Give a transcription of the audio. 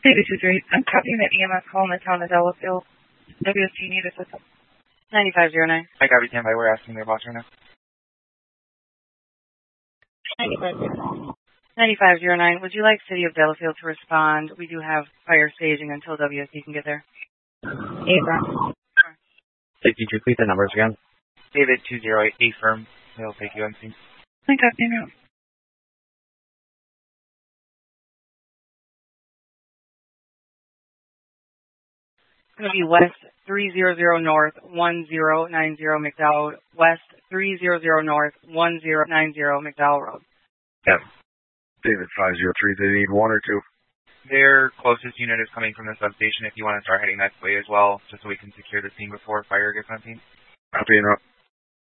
223. I'm copying that EMS call in the town of Delafield. WST need assistance. 9509. I copy, standby. We're asking their boss right now. 9509. Would you like City of Delafield to respond? We do have fire staging until WST can get there. April. 62, please, the numbers again. David 208, A-firm. He'll take you on scene. I copy now. It's going to be West 300 North 1090 McDowell. West 300 North 1090 McDowell Road. Yeah. David 503, they need one or two? Their closest unit is coming from the substation if you want to start heading that way as well, just so we can secure the scene before fire gets on scene. Copy,